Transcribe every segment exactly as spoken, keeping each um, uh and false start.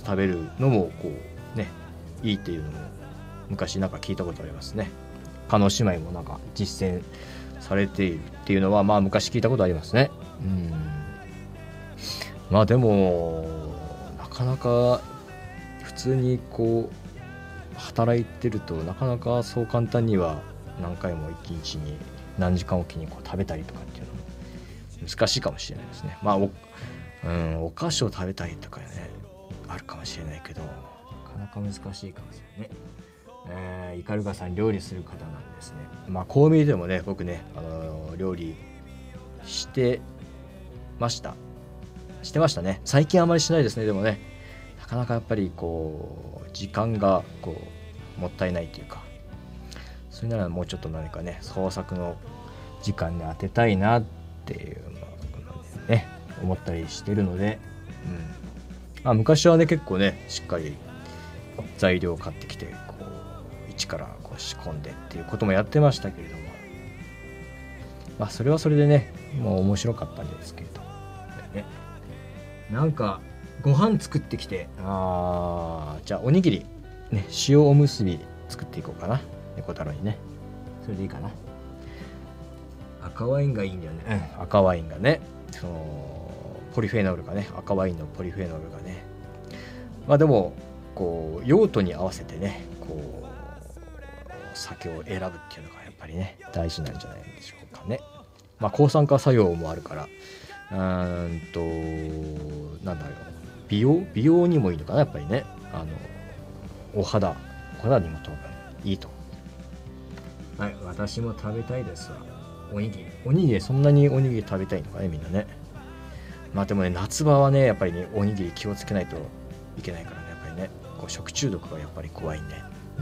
食べるのもこうねいいっていうのも昔なんか聞いたことありますね。叶姉妹もなんか実践されているっていうのはまあ昔聞いたことありますね。うん、まあでもなかなか普通にこう働いてるとなかなかそう簡単には何回も一日に何時間おきにこう食べたりとかっていうのも難しいかもしれないですね。まあ お,、うん、お菓子を食べたいとかねあるかもしれないけどなかなか難しいかもしれないね。えー、イカルガさん料理する方なんですね。まあこう見えてもね僕ね、あのー、料理してましたしてましたね。最近あまりしないですね。でもねなかなかやっぱりこう時間がこうもったいないというか、それならもうちょっと何かね創作の時間に当てたいなっていう、まあね、思ったりしてるので、うん、あ昔はね結構ねしっかり材料を買ってきてこう一からこう仕込んでっていうこともやってましたけれども、まあそれはそれでねもう面白かったんですけれども、ね、なんかご飯作ってきて、あじゃあおにぎり、ね、塩おむすび作っていこうかな、猫太郎にね。それでいいかな。赤ワインがいいんだよね、うん、赤ワインがねそのポリフェノールがね赤ワインのポリフェノールがね、まあでもこう用途に合わせてねこう酒を選ぶっていうのがやっぱりね大事なんじゃないでしょうかね。まあ抗酸化作用もあるから、うーんとなんだろう美容美容にもいいのかなやっぱりね。あのお肌お肌にもといいと。はい、私も食べたいですわ。おにぎりおにぎりそんなにおにぎり食べたいのかねみんなね。まあでもね夏場はねやっぱりねおにぎり気をつけないといけないからねやっぱりねこう食中毒がやっぱり怖いんで、うん。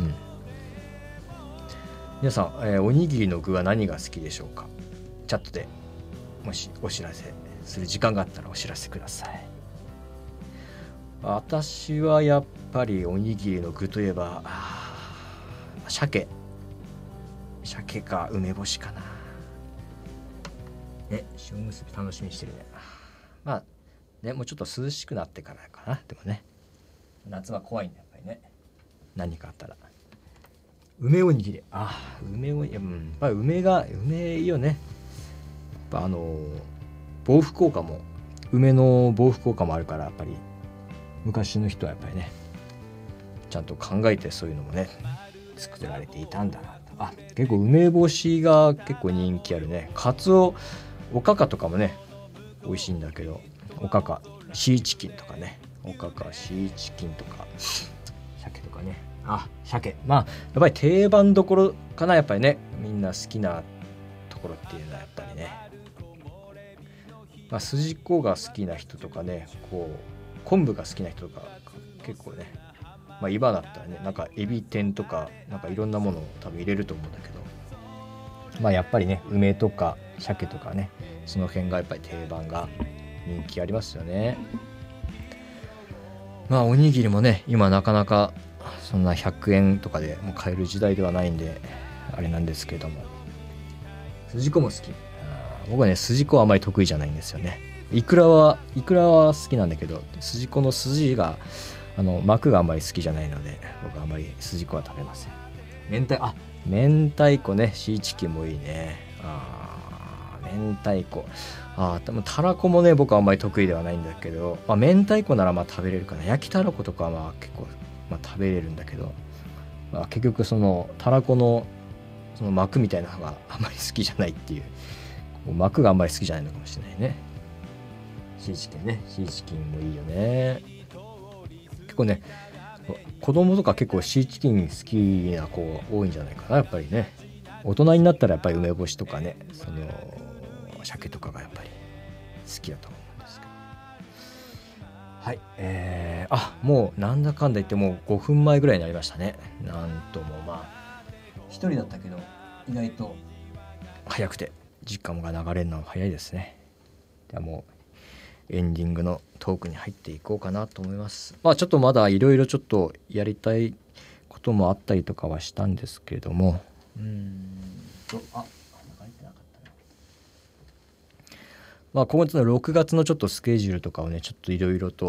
皆さん、えー、おにぎりの具は何が好きでしょうか。チャットでもしお知らせする時間があったらお知らせください。私はやっぱりおにぎりの具といえば鮭鮭か梅干しかなね。塩むすび楽しみにしてるね。まあねもうちょっと涼しくなってからかな。でもね夏は怖いんだやっぱりね何かあったら。梅おにぎりあ梅おにぎり、うん、まあ梅が梅いいよね。やっぱあの防腐効果も梅の防腐効果もあるからやっぱり昔の人はやっぱりねちゃんと考えてそういうのもね作られていたんだなと。あ結構梅干しが結構人気あるね。カツオおかかとかもね美味しいんだけどおかかシーチキンとかねおかかシーチキンとか鮭とかね。あ鮭まあやっぱり定番どころかなやっぱりねみんな好きなところっていうのはやっぱりね、まあ、筋子が好きな人とかねこう昆布が好きな人とか結構ね、まあ、今だったらねなんかエビ天とかなんかいろんなものを多分入れると思うんだけど、まあやっぱりね梅とか鮭とかねその辺がやっぱり定番が人気ありますよね。まあおにぎりもね今なかなかそんなひゃくえんとかでもう買える時代ではないんであれなんですけども、筋子も好き。僕はね筋子はあまり得意じゃないんですよね。いくらはいくらは好きなんだけど筋子の筋があの膜があんまり好きじゃないので僕はあまり筋子は食べません。明太あ明太子ねシーチキンもいいね。あ明太子あでもたらこもね僕はあんまり得意ではないんだけど、まあ、明太子ならまあ食べれるかな。焼きたらことかはまあ結構、まあ、食べれるんだけど、まあ、結局そのたらこのその膜みたいなのがあんまり好きじゃないっていう膜があんまり好きじゃないのかもしれないね。シーチキンねシーチキンもいいよね。結構ね子供とか結構シーチキン好きな子多いんじゃないかなやっぱりね。大人になったらやっぱり梅干しとかねその鮭とかがやっぱり好きだと思うんですけど、はいえー、あもうなんだかんだ言ってもうごふんまえぐらいになりましたね。なんともまあ一人だったけど意外と早くて時間が流れるのは早いですね。ではもうエンディングのトークに入っていこうかなと思います。まあちょっとまだいろいろちょっとやりたいこともあったりとかはしたんですけれども、うーんとあ流れてなかったな。まあ今月のろくがつのちょっとスケジュールとかをねちょっといろいろと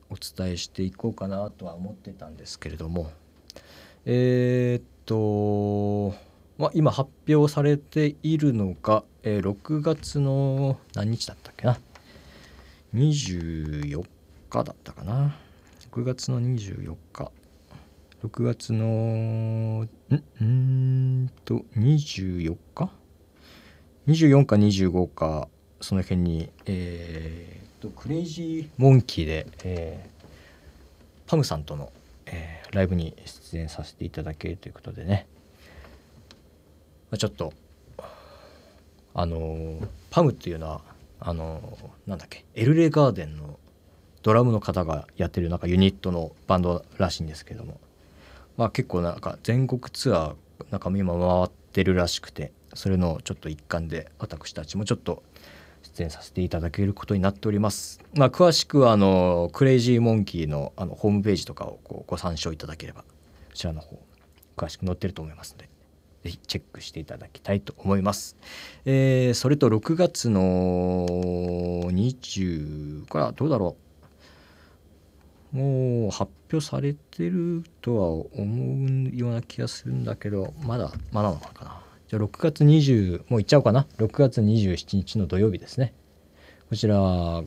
お伝えしていこうかなとは思ってたんですけれども、えー、っと、まあ、今発表されているのが、えー、ろくがつの何日だったっけな、にじゅうよっかだったかな、ろくがつのにじゅうよっか、ろくがつのんんとにじゅうよっかにじゅうよっかにじゅうごか、その辺に、えー、とクレイジーモンキーで、えー、パムさんとの、えー、ライブに出演させていただけるということでね、まあ、ちょっとあのー、パムっていうのはあのー、なんだっけエルレガーデンのドラムの方がやってるなんかユニットのバンドらしいんですけども、まあ、結構なんか全国ツアーなんか今回ってるらしくて、それのちょっと一環で私たちもちょっと出演させていただけることになっております。まあ、詳しくはあのクレイジーモンキーのあのホームページとかをこうご参照いただければ、こちらの方詳しく載ってると思いますので、ぜひチェックしていただきたいと思います。えー、それとろくがつのにじゅうからどうだろう、もう発表されてるとは思うような気がするんだけど、まだまだなのかな。じゃあろくがつにじゅうもういっちゃおうかな。ろくがつにじゅうしちにちの土曜日ですね。こちらが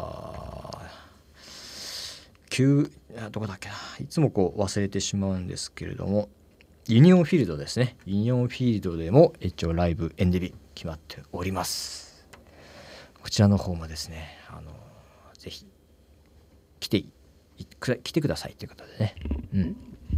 きゅうどこだっけな、いつもこう忘れてしまうんですけれども、ユニオンフィールドですね。ユニオンフィールドでも一応ライブエンデビ決まっております。こちらの方もですね、あのぜひ来て来てくださいということでね。うん。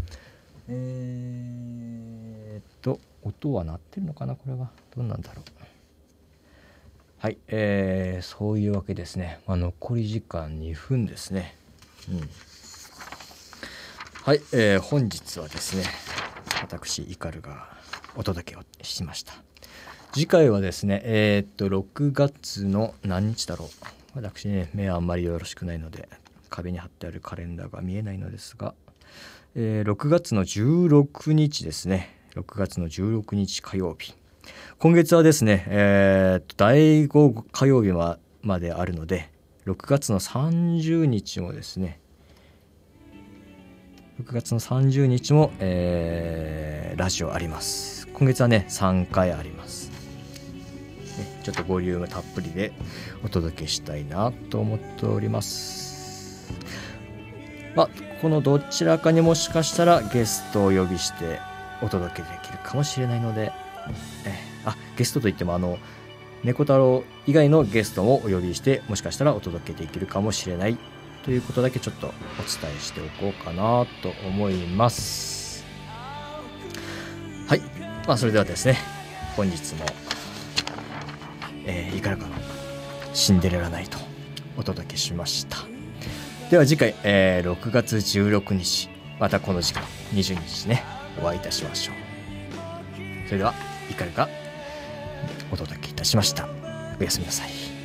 えー、っと音は鳴ってるのかな、これはどうなんだろう。はい、えー、そういうわけですね。まあ、残り時間にふんですね。うん。はい、えー、本日はですね、私イカルがお届けをしました。次回はですね、えー、っとろくがつの何日だろう。私ね、目はあんまりよろしくないので壁に貼ってあるカレンダーが見えないのですが、えー、ろくがつのじゅうろくにちですね。ろくがつのじゅうろくにち火曜日。今月はですね、えー、だいご火曜日まであるので、ろくがつのさんじゅうにちもですね、ろくがつのさんじゅうにちも、えー、ラジオあります。今月はね、さんかいあります。ね、ちょっとボリュームたっぷりでお届けしたいなと思っております。まあ、このどちらかにもしかしたらゲストをお呼びしてお届けできるかもしれないので、えあゲストといってもあの猫太郎以外のゲストもお呼びしてもしかしたらお届けできるかもしれないということだけちょっとお伝えしておこうかなと思います。はい、まあそれではですね、本日も、えー、イカルカのシンデレラナイトお届けしました。では次回、えー、ろくがつじゅうろくにちまたこの時間にじゅうにちねお会いいたしましょう。それではイカルがお届けいたしました。おやすみなさい。